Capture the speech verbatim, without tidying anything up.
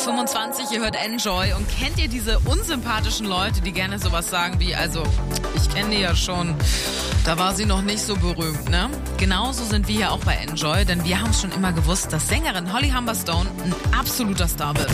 fünfundzwanzig, ihr hört Enjoy. Und kennt ihr diese unsympathischen Leute, die gerne sowas sagen wie, also, ich kenne die ja schon, da war sie noch nicht so berühmt, ne? Genauso sind wir ja auch bei Enjoy, denn wir haben schon immer gewusst, dass Sängerin Holly Humberstone ein absoluter Star wird.